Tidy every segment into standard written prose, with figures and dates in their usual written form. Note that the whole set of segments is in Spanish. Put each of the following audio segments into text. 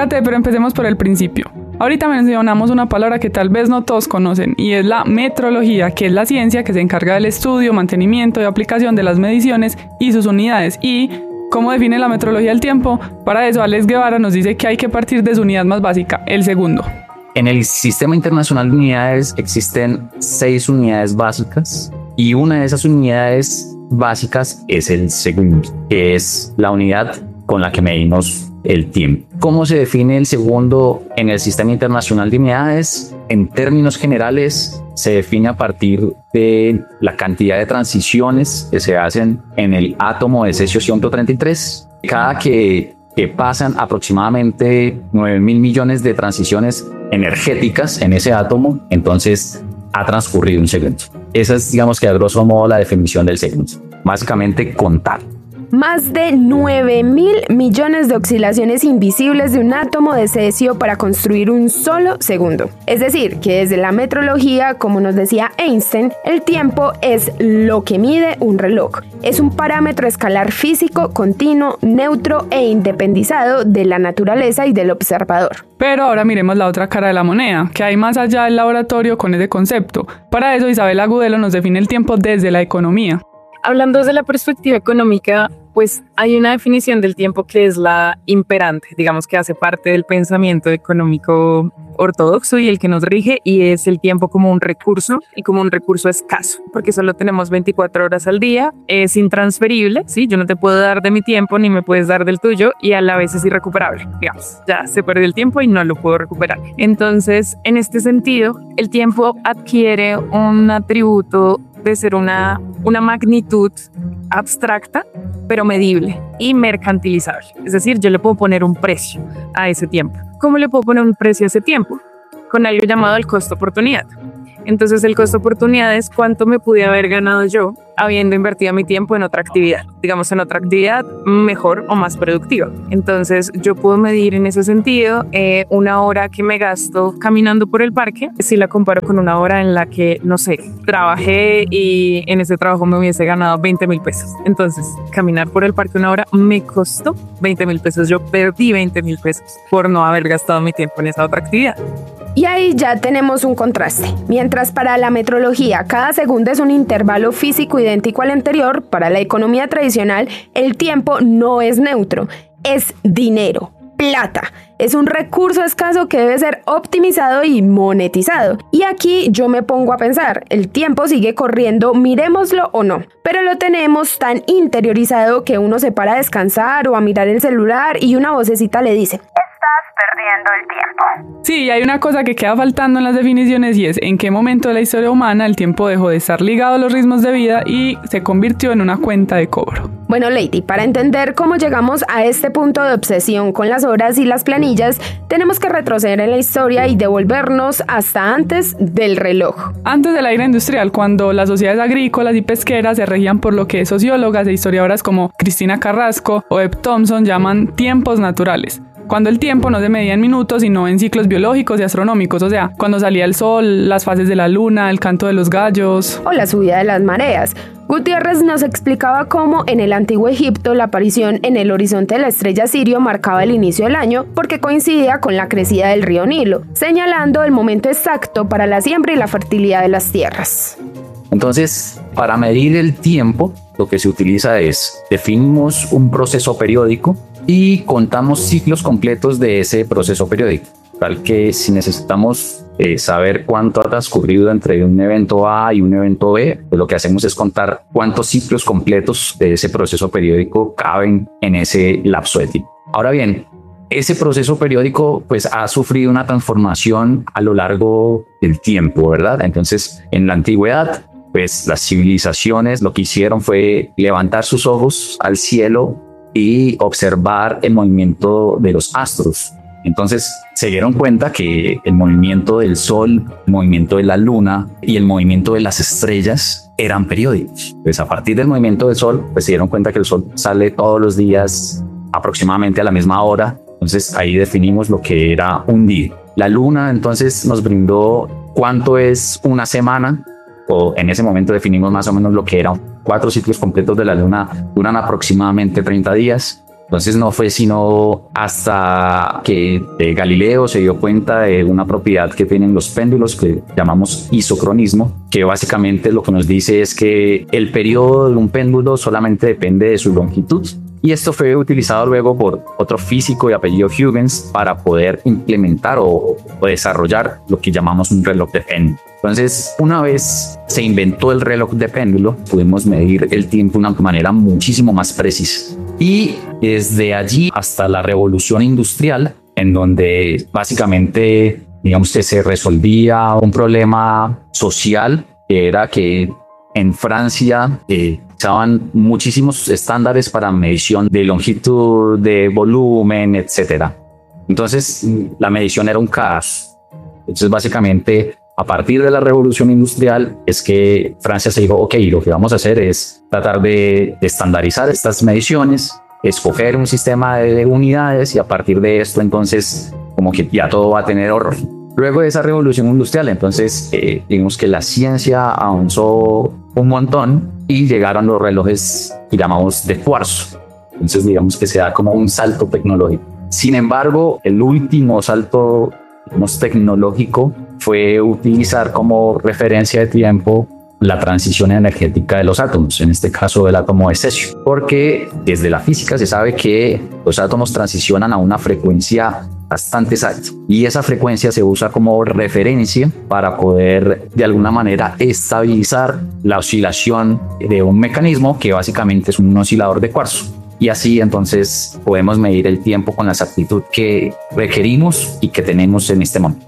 Kate, pero empecemos por el principio. Ahorita mencionamos una palabra que tal vez no todos conocen y es la metrología, que es la ciencia que se encarga del estudio, mantenimiento y aplicación de las mediciones y sus unidades. ¿Y cómo define la metrología del tiempo? Para eso Alex Guevara nos dice que hay que partir de su unidad más básica, el segundo. En el Sistema Internacional de Unidades existen 6 unidades básicas y una de esas unidades básicas es el segundo, que es la unidad con la que medimos el tiempo. ¿Cómo se define el segundo en el Sistema Internacional de Unidades? En términos generales, se define a partir de la cantidad de transiciones que se hacen en el átomo de cesio-133. Cada que pasan aproximadamente 9.000 millones de transiciones energéticas en ese átomo, entonces ha transcurrido un segundo. Esa es, digamos que a grosso modo, la definición del segundo. Básicamente, contar. Más de 9.000 millones de oscilaciones invisibles de un átomo de cesio para construir un solo segundo. Es decir, que desde la metrología, como nos decía Einstein, el tiempo es lo que mide un reloj. Es un parámetro escalar físico, continuo, neutro e independizado de la naturaleza y del observador. Pero ahora miremos la otra cara de la moneda, que hay más allá del laboratorio con ese concepto. Para eso Isabel Agudelo nos define el tiempo desde la economía. Hablando desde la perspectiva económica, pues hay una definición del tiempo que es la imperante, digamos que hace parte del pensamiento económico ortodoxo y el que nos rige, y es el tiempo como un recurso y como un recurso escaso, porque solo tenemos 24 horas al día, es intransferible, ¿sí? Yo no te puedo dar de mi tiempo ni me puedes dar del tuyo, y a la vez es irrecuperable, digamos, ya se perdió el tiempo y no lo puedo recuperar. Entonces, en este sentido, el tiempo adquiere un atributo de ser una magnitud abstracta, pero medible y mercantilizable. Es decir, yo le puedo poner un precio a ese tiempo. ¿Cómo le puedo poner un precio a ese tiempo? Con algo llamado el costo-oportunidad. Entonces, el costo-oportunidad es cuánto me pude haber ganado yo habiendo invertido mi tiempo en otra actividad, digamos en otra actividad mejor o más productiva. Entonces, yo puedo medir en ese sentido una hora que me gasto caminando por el parque, si la comparo con una hora en la que, no sé, trabajé y en ese trabajo me hubiese ganado 20,000 pesos. Entonces, caminar por el parque una hora me costó 20,000 pesos. Yo perdí 20,000 pesos por no haber gastado mi tiempo en esa otra actividad. Y ahí ya tenemos un contraste. Mientras para la metrología cada segundo es un intervalo físico idéntico al anterior, para la economía tradicional el tiempo no es neutro, es dinero, plata. Es un recurso escaso que debe ser optimizado y monetizado. Y aquí yo me pongo a pensar, el tiempo sigue corriendo, mirémoslo o no, pero lo tenemos tan interiorizado que uno se para a descansar o a mirar el celular y una vocecita le dice: perdiendo el tiempo. Sí, hay una cosa que queda faltando en las definiciones, y es en qué momento de la historia humana el tiempo dejó de estar ligado a los ritmos de vida y se convirtió en una cuenta de cobro. Bueno, Lady, para entender cómo llegamos a este punto de obsesión con las horas y las planillas, tenemos que retroceder en la historia y devolvernos hasta antes del reloj. Antes de la era industrial, cuando las sociedades agrícolas y pesqueras se regían por lo que sociólogas e historiadoras como Cristina Carrasco o Ebb Thompson llaman tiempos naturales. Cuando el tiempo no se medía en minutos, sino en ciclos biológicos y astronómicos, o sea, cuando salía el sol, las fases de la luna, el canto de los gallos o la subida de las mareas. Gutiérrez nos explicaba cómo en el antiguo Egipto la aparición en el horizonte de la estrella Sirio marcaba el inicio del año porque coincidía con la crecida del río Nilo, señalando el momento exacto para la siembra y la fertilidad de las tierras. Entonces, para medir el tiempo, lo que se utiliza es, definimos un proceso periódico y contamos ciclos completos de ese proceso periódico. Tal que si necesitamos saber cuánto ha transcurrido entre un evento A y un evento B, pues lo que hacemos es contar cuántos ciclos completos de ese proceso periódico caben en ese lapso de tiempo. Ahora bien, ese proceso periódico pues ha sufrido una transformación a lo largo del tiempo, ¿verdad? Entonces, en la antigüedad, pues las civilizaciones lo que hicieron fue levantar sus ojos al cielo y observar el movimiento de los astros. Entonces se dieron cuenta que el movimiento del sol, el movimiento de la luna y el movimiento de las estrellas eran periódicos. Pues a partir del movimiento del sol, pues se dieron cuenta que el sol sale todos los días aproximadamente a la misma hora. Entonces ahí definimos lo que era un día. La luna entonces nos brindó cuánto es una semana, o en ese momento definimos más o menos lo que eran 4 ciclos completos de la luna, duran aproximadamente 30 días. Entonces no fue sino hasta que Galileo se dio cuenta de una propiedad que tienen los péndulos que llamamos isocronismo, que básicamente lo que nos dice es que el periodo de un péndulo solamente depende de su longitud. Y esto fue utilizado luego por otro físico de apellido Huygens para poder implementar o desarrollar lo que llamamos un reloj de péndulo. Entonces, una vez se inventó el reloj de péndulo, pudimos medir el tiempo de una manera muchísimo más precisa. Y desde allí hasta la revolución industrial, en donde básicamente, digamos que se resolvía un problema social, que era que en Francia usaban muchísimos estándares para medición de longitud, de volumen, etc. Entonces, la medición era un caos. Entonces, básicamente, a partir de la revolución industrial es que Francia se dijo, ok, lo que vamos a hacer es tratar de estandarizar estas mediciones, escoger un sistema de unidades y a partir de esto entonces como que ya todo va a tener orden. Luego de esa revolución industrial, entonces digamos que la ciencia avanzó un montón y llegaron los relojes que llamamos de cuarzo. Entonces digamos que se da como un salto tecnológico. Sin embargo, el último salto tecnológico fue utilizar como referencia de tiempo la transición energética de los átomos, en este caso el átomo de cesio, porque desde la física se sabe que los átomos transicionan a una frecuencia bastante alta y esa frecuencia se usa como referencia para poder de alguna manera estabilizar la oscilación de un mecanismo que básicamente es un oscilador de cuarzo. Y así entonces podemos medir el tiempo con la exactitud que requerimos y que tenemos en este momento.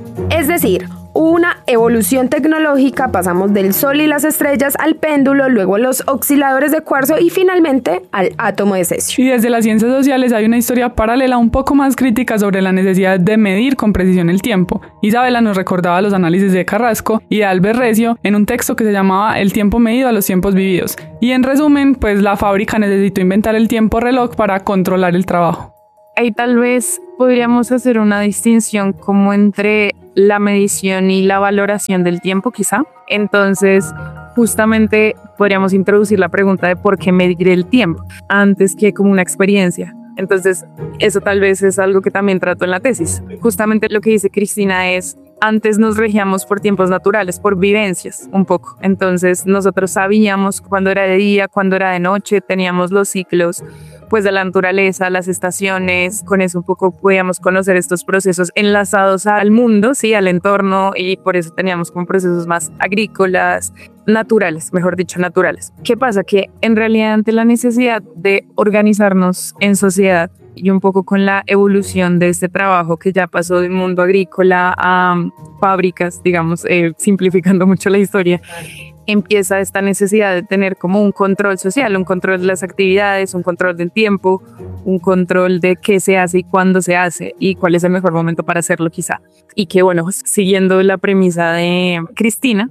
Es decir, una evolución tecnológica, pasamos del Sol y las estrellas al péndulo, luego a los osciladores de cuarzo y finalmente al átomo de cesio. Y desde las ciencias sociales hay una historia paralela un poco más crítica sobre la necesidad de medir con precisión el tiempo. Isabela nos recordaba los análisis de Carrasco y de Albert Recio en un texto que se llamaba El tiempo medido a los tiempos vividos. Y en resumen, pues la fábrica necesitó inventar el tiempo reloj para controlar el trabajo. Ahí tal vez podríamos hacer una distinción como entre la medición y la valoración del tiempo, quizá. Entonces, justamente podríamos introducir la pregunta de por qué medir el tiempo antes que como una experiencia. Entonces, eso tal vez es algo que también trato en la tesis. Justamente lo que dice Cristina es, antes nos regíamos por tiempos naturales, por vivencias un poco. Entonces, nosotros sabíamos cuándo era de día, cuándo era de noche, teníamos los ciclos pues de la naturaleza, las estaciones, con eso un poco podíamos conocer estos procesos enlazados al mundo, sí, al entorno, y por eso teníamos como procesos más agrícolas, naturales, mejor dicho, naturales. ¿Qué pasa? Que en realidad ante la necesidad de organizarnos en sociedad y un poco con la evolución de este trabajo que ya pasó del mundo agrícola a fábricas, digamos, simplificando mucho la historia, empieza esta necesidad de tener como un control social, un control de las actividades, un control del tiempo, un control de qué se hace y cuándo se hace y cuál es el mejor momento para hacerlo quizá. Y que bueno, siguiendo la premisa de Cristina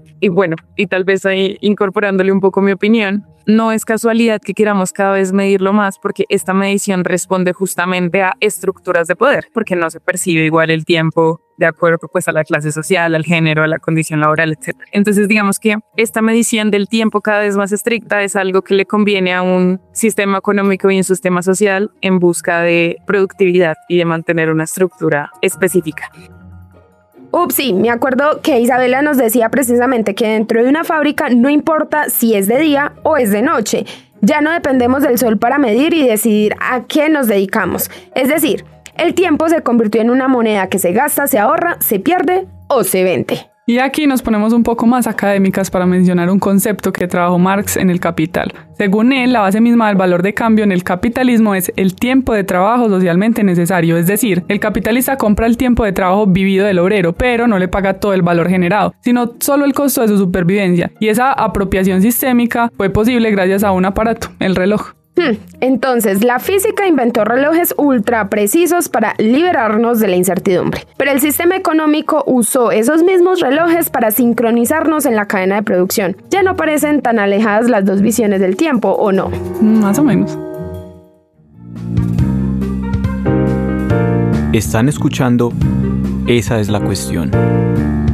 y tal vez ahí incorporándole un poco mi opinión, no es casualidad que queramos cada vez medirlo más porque esta medición responde justamente a estructuras de poder, porque no se percibe igual el tiempo de acuerdo pues a la clase social, al género, a la condición laboral, etc. Entonces digamos que esta medición del tiempo cada vez más estricta es algo que le conviene a un sistema económico y un sistema social en busca de productividad y de mantener una estructura específica. Sí, me acuerdo que Isabela nos decía precisamente que dentro de una fábrica no importa si es de día o es de noche. Ya no dependemos del sol para medir y decidir a qué nos dedicamos. Es decir, el tiempo se convirtió en una moneda que se gasta, se ahorra, se pierde o se vende. Y aquí nos ponemos un poco más académicas para mencionar un concepto que trabajó Marx en El Capital. Según él, la base misma del valor de cambio en el capitalismo es el tiempo de trabajo socialmente necesario. Es decir, el capitalista compra el tiempo de trabajo vivido del obrero, pero no le paga todo el valor generado, sino solo el costo de su supervivencia. Y esa apropiación sistémica fue posible gracias a un aparato, el reloj. Entonces, la física inventó relojes ultra precisos para liberarnos de la incertidumbre. Pero el sistema económico usó esos mismos relojes para sincronizarnos en la cadena de producción. ¿Ya no parecen tan alejadas las dos visiones del tiempo, o no? Más o menos. Están escuchando Esa es la cuestión.